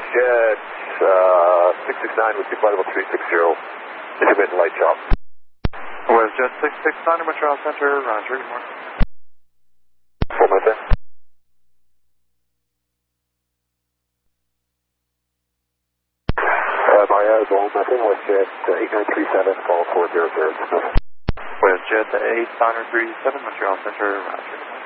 Jet 669 with superflight level 360. Intermittent light chop. WestJet 669 to Montreal Center, roger, good morning. Full my thing. Mario, Gold, nothing. WestJet 8937, call 400. WestJet 8937, Montreal Center, roger.